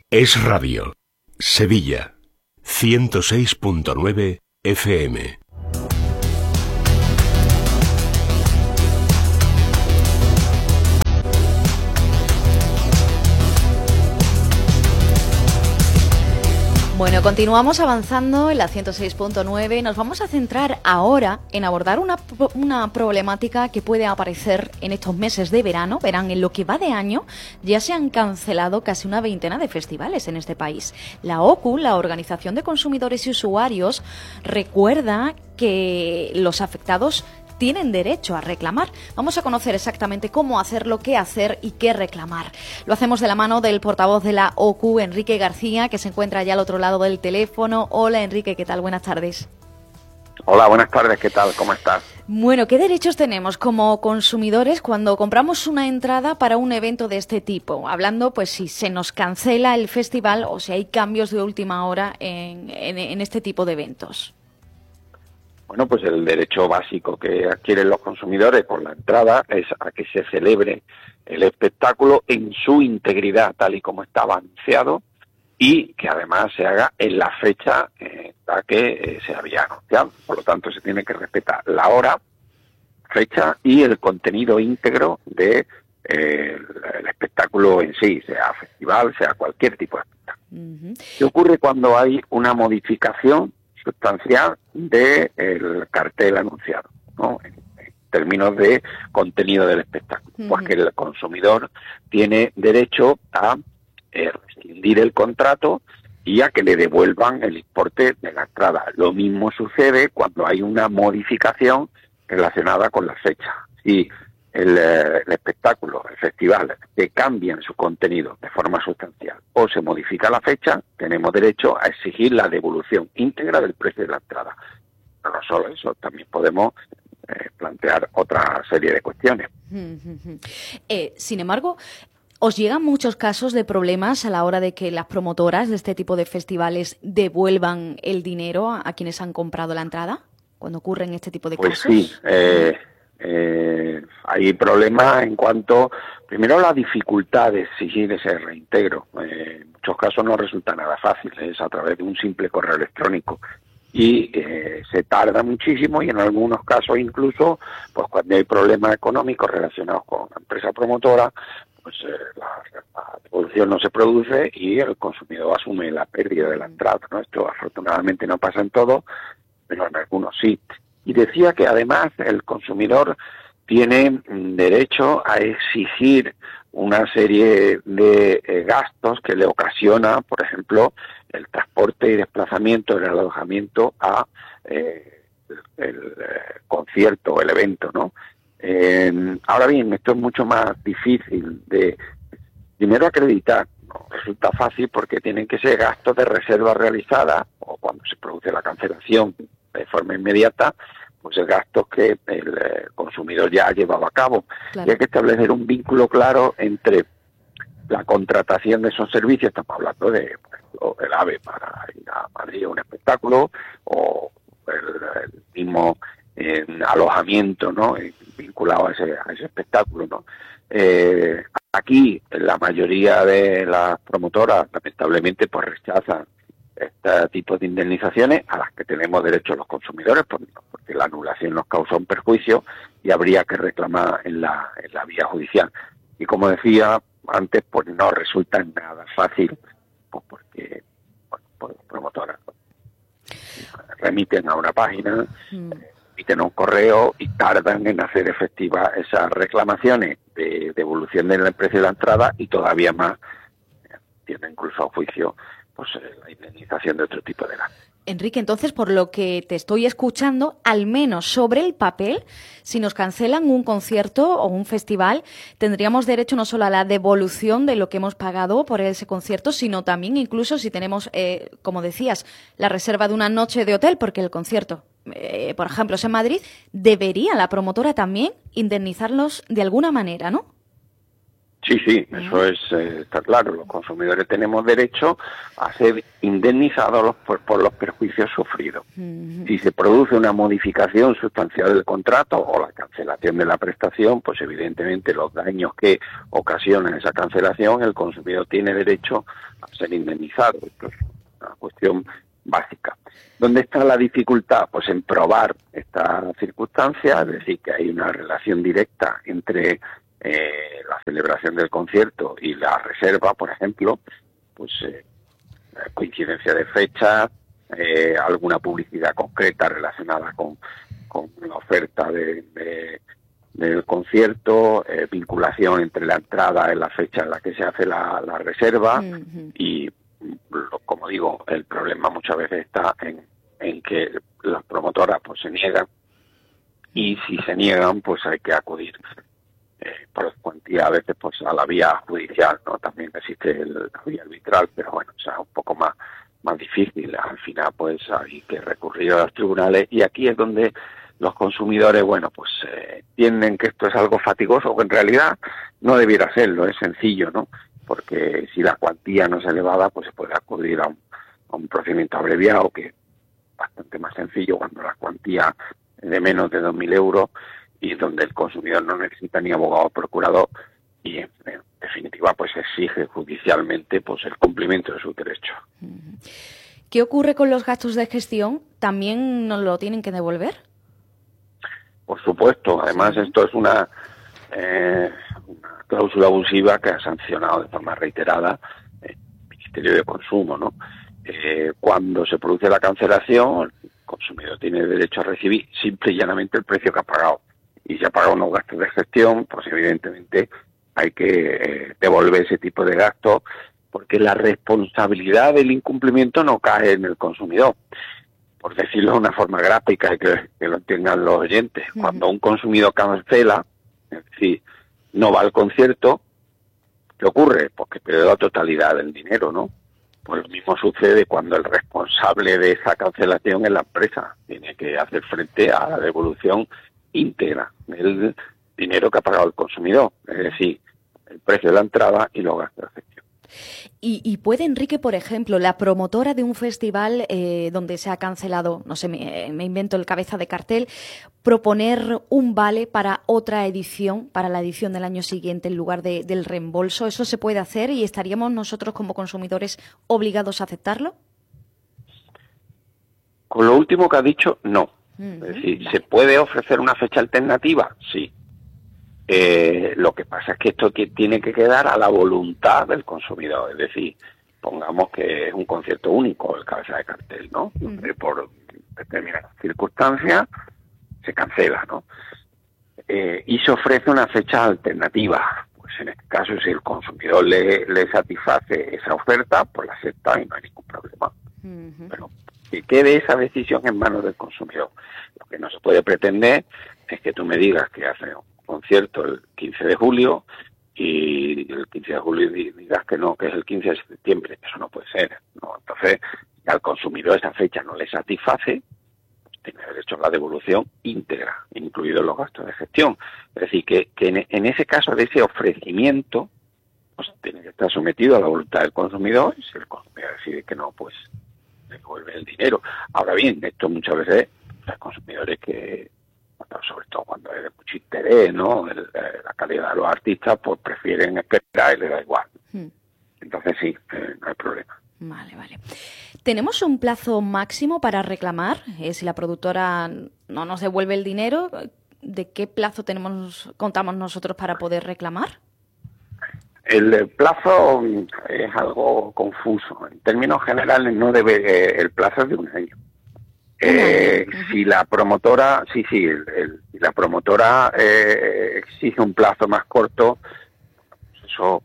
Es Radio, Sevilla, 106.9 FM. Bueno, continuamos avanzando en la 106.9 y nos vamos a centrar ahora en abordar una problemática que puede aparecer en estos meses de verano. Verán, en lo que va de año ya se han cancelado casi una veintena de festivales en este país. La OCU, la Organización de Consumidores y Usuarios, recuerda que los afectados tienen derecho a reclamar. Vamos a conocer exactamente cómo hacerlo, qué hacer y qué reclamar. Lo hacemos de la mano del portavoz de la OCU, Enrique García, que se encuentra ya al otro lado del teléfono. Hola, Enrique, ¿qué tal? Buenas tardes. Hola, buenas tardes, ¿qué tal? ¿Cómo estás? Bueno, ¿qué derechos tenemos como consumidores cuando compramos una entrada para un evento de este tipo? Hablando, pues, si se nos cancela el festival o si hay cambios de última hora en este tipo de eventos. Bueno, pues el derecho básico que adquieren los consumidores por la entrada es a que se celebre el espectáculo en su integridad, tal y como estaba anunciado, y que además se haga en la fecha en la que se había anunciado. Por lo tanto, se tiene que respetar la hora, fecha y el contenido íntegro de el espectáculo en sí, sea festival, sea cualquier tipo de espectáculo. Uh-huh. ¿Qué ocurre cuando hay una modificación sustancial del cartel anunciado, ¿no? En términos de contenido del espectáculo? Uh-huh. Pues que el consumidor tiene derecho a rescindir el contrato y a que le devuelvan el importe de la entrada. Lo mismo sucede cuando hay una modificación relacionada con la fecha. Si el espectáculo, el festival, que cambia su contenido de forma sustancial o se modifica la fecha, tenemos derecho a exigir la devolución íntegra del precio de la entrada. Pero no solo eso, también podemos plantear otra serie de cuestiones. Sin embargo, ¿os llegan muchos casos de problemas a la hora de que las promotoras de este tipo de festivales devuelvan el dinero a quienes han comprado la entrada cuando ocurren este tipo de casos? Pues sí, hay problemas en cuanto, primero, la dificultad de exigir ese reintegro. En muchos casos no resulta nada fácil, es a través de un simple correo electrónico y se tarda muchísimo, y en algunos casos incluso, pues cuando hay problemas económicos relacionados con la empresa promotora, pues la devolución no se produce y el consumidor asume la pérdida de la entrada, ¿no? Esto afortunadamente no pasa en todo, pero en algunos sí. Y decía que además el consumidor tiene derecho a exigir una serie de gastos que le ocasiona, por ejemplo, el transporte y desplazamiento, el alojamiento a el concierto o el evento, ¿no? Ahora bien, esto es mucho más difícil de, primero, acreditar. No resulta fácil porque tienen que ser gastos de reserva realizada o cuando se produce la cancelación de forma inmediata, pues el gasto que el consumidor ya ha llevado a cabo. Claro. Y hay que establecer un vínculo claro entre la contratación de esos servicios, estamos hablando de, por ejemplo, el AVE para ir a Madrid a un espectáculo, o el mismo alojamiento, ¿no?, vinculado a ese espectáculo, ¿no? Aquí la mayoría de las promotoras lamentablemente pues rechazan este tipo de indemnizaciones a las que tenemos derecho los consumidores, porque la anulación nos causa un perjuicio y habría que reclamar en la vía judicial. Y como decía antes, pues no resulta nada fácil, pues porque pues los promotores remiten a una página, emiten un correo y tardan en hacer efectivas esas reclamaciones de devolución del precio de la entrada, y todavía más tienen incluso a juicio pues la indemnización de otro tipo de gastos. Enrique, entonces, por lo que te estoy escuchando, al menos sobre el papel, si nos cancelan un concierto o un festival, tendríamos derecho no solo a la devolución de lo que hemos pagado por ese concierto, sino también incluso si tenemos, como decías, la reserva de una noche de hotel, porque el concierto, por ejemplo, es en Madrid, debería la promotora también indemnizarlos de alguna manera, ¿no? Sí, eso está claro. Los consumidores tenemos derecho a ser indemnizados por los perjuicios sufridos. Si se produce una modificación sustancial del contrato o la cancelación de la prestación, pues evidentemente los daños que ocasiona esa cancelación, el consumidor tiene derecho a ser indemnizado. Esto es una cuestión básica. ¿Dónde está la dificultad? Pues en probar esta circunstancia, es decir, que hay una relación directa entre la celebración del concierto y la reserva, por ejemplo, pues coincidencia de fechas, alguna publicidad concreta relacionada con la oferta del concierto, vinculación entre la entrada y la fecha en la que se hace la reserva y, como digo, el problema muchas veces está en que las promotoras pues se niegan y si se niegan pues hay que acudir por cuantía a veces pues a la vía judicial, ¿no? También existe la vía arbitral, pero bueno, o sea, un poco más difícil. Al final pues hay que recurrir a los tribunales y aquí es donde los consumidores, bueno, pues entienden que esto es algo fatigoso, que en realidad no debiera serlo, es sencillo, ¿no? Porque si la cuantía no es elevada, pues se puede acudir a un procedimiento abreviado, que es bastante más sencillo cuando la cuantía es de menos de 2.000 euros y donde el consumidor no necesita ni abogado o procurador y en definitiva pues exige judicialmente pues el cumplimiento de sus derechos. ¿Qué ocurre con los gastos de gestión? ¿También nos lo tienen que devolver? Por supuesto, además esto es una cláusula abusiva que ha sancionado de forma reiterada el Ministerio de Consumo, ¿no? Cuando se produce la cancelación, el consumidor tiene derecho a recibir simple y llanamente el precio que ha pagado. Y si ha pagado unos gastos de gestión, pues evidentemente hay que devolver ese tipo de gastos, porque la responsabilidad del incumplimiento no cae en el consumidor. Por decirlo de una forma gráfica y que lo entiendan los oyentes, cuando un consumidor cancela, es decir, no va al concierto, ¿qué ocurre? Pues que pierde la totalidad del dinero, ¿no? Pues lo mismo sucede cuando el responsable de esa cancelación es la empresa. Tiene que hacer frente a la devolución íntegra del dinero que ha pagado el consumidor, es decir, el precio de la entrada y los gastos de gestión. Y puede, Enrique, por ejemplo, la promotora de un festival donde se ha cancelado, no sé, me invento el cabeza de cartel, proponer un vale para otra edición, para la edición del año siguiente en lugar del reembolso. ¿Eso se puede hacer y estaríamos nosotros como consumidores obligados a aceptarlo? Con lo último que ha dicho, no. Es decir, ¿se puede ofrecer una fecha alternativa? Sí. Lo que pasa es que esto tiene que quedar a la voluntad del consumidor. Es decir, pongamos que es un concierto único, el cabeza de cartel, ¿no? Donde por determinadas circunstancias se cancela, ¿no? Y se ofrece una fecha alternativa. Pues en este caso, si el consumidor le satisface esa oferta, pues la acepta y no hay ningún problema. Pero que quede esa decisión en manos del consumidor. Lo que no se puede pretender es que tú me digas que hace un concierto el 15 de julio y el 15 de julio digas que no, que es el 15 de septiembre. Eso no puede ser, ¿no? Entonces, si al consumidor esa fecha no le satisface, pues tiene derecho a la devolución íntegra, incluidos los gastos de gestión. Es decir, que en ese caso de ese ofrecimiento, pues tiene que estar sometido a la voluntad del consumidor y si el consumidor decide que no, pues devuelve el dinero. Ahora bien, esto muchas veces los consumidores que, sobre todo cuando hay de mucho interés, ¿no? La calidad de los artistas, pues prefieren esperar y les da igual. Entonces sí, no hay problema. Vale. ¿Tenemos un plazo máximo para reclamar? Si la productora no nos devuelve el dinero, ¿de qué plazo contamos nosotros para poder reclamar? El plazo es algo confuso. En términos generales no debe, el plazo es de un año. Si la promotora, si la promotora exige un plazo más corto, pues eso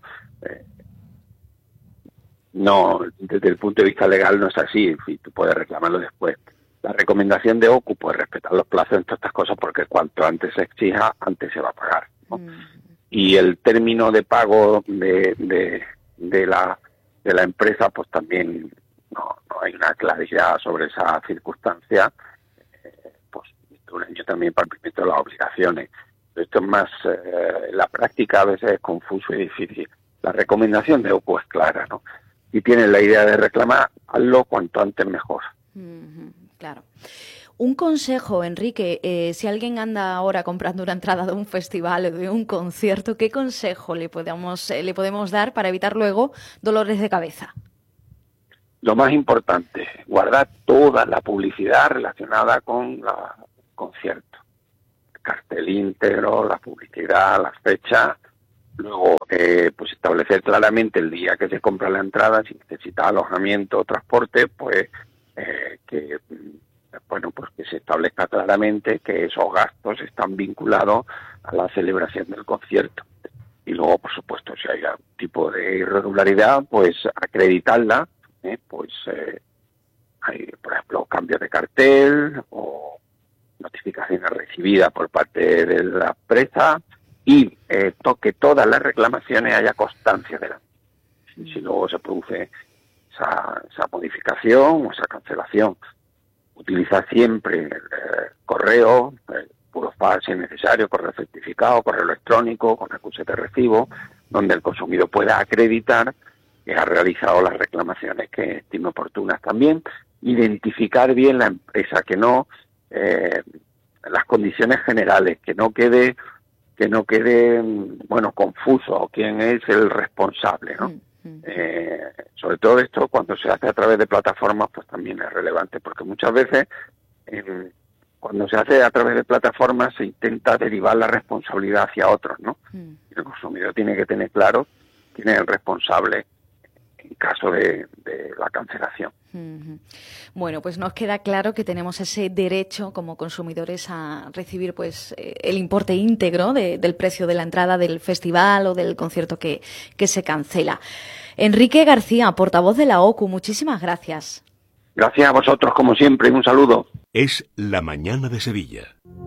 no, desde el punto de vista legal no es así. En fin, tú puedes reclamarlo después. La recomendación de OCU es respetar los plazos en todas estas cosas porque cuanto antes se exija, antes se va a pagar, ¿no? Y el término de pago de la empresa, pues también no hay una claridad sobre esa circunstancia, pues un año también para el cumplimiento de las obligaciones. Esto es más, la práctica a veces es confuso y difícil. La recomendación de OCU es clara, ¿no? Si tienes la idea de reclamar, hazlo cuanto antes mejor. Claro. Un consejo, Enrique, si alguien anda ahora comprando una entrada de un festival o de un concierto, ¿qué consejo le podemos dar para evitar luego dolores de cabeza? Lo más importante, guardar toda la publicidad relacionada con el concierto. El cartel íntegro, la publicidad, las fechas. Luego, pues establecer claramente el día que se compra la entrada, si necesita alojamiento o transporte, pues que se establezca claramente que esos gastos están vinculados a la celebración del concierto. Y luego, por supuesto, si hay algún tipo de irregularidad, pues acreditarla. Hay, por ejemplo, cambios de cartel o notificaciones recibidas por parte de la empresa y que todas las reclamaciones haya constancia de la misma. Si luego se produce esa modificación o esa cancelación, utilizar siempre correo, puro fax si es necesario, correo certificado, correo electrónico, con acuse de recibo, donde el consumidor pueda acreditar que ha realizado las reclamaciones que estime oportunas. También identificar bien la empresa, que no las condiciones generales, que no quede confuso quién es el responsable, ¿no? Sobre todo esto cuando se hace a través de plataformas, pues también es relevante, porque muchas veces cuando se hace a través de plataformas se intenta derivar la responsabilidad hacia otros, ¿no? Y el consumidor tiene que tener claro quién es el responsable en caso de la cancelación. Bueno, pues nos queda claro que tenemos ese derecho como consumidores a recibir pues el importe íntegro del precio de la entrada del festival o del concierto que se cancela. Enrique García, portavoz de la OCU, muchísimas gracias. Gracias a vosotros, como siempre, y un saludo. Es La Mañana de Sevilla.